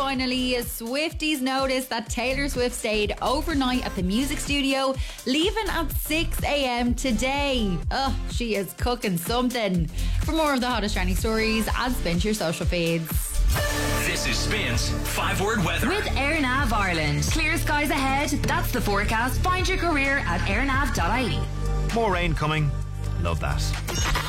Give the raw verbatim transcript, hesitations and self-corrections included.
finally, Swifties noticed that Taylor Swift stayed overnight at the music studio, leaving at six a.m. today. Ugh, she is cooking something. For more of the hottest trending stories, add Spin to your social feeds. This is Spin's five word weather. With AirNav Ireland. Clear skies ahead. That's the forecast. Find your career at airnav dot I E. More rain coming. Love that.